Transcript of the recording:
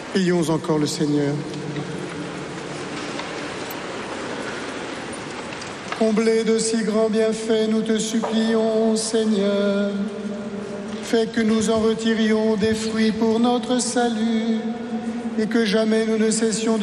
Prions encore le Seigneur. Comblés de si grands bienfaits, nous te supplions, Seigneur. Fais que nous en retirions des fruits pour notre salut et que jamais nous ne cessions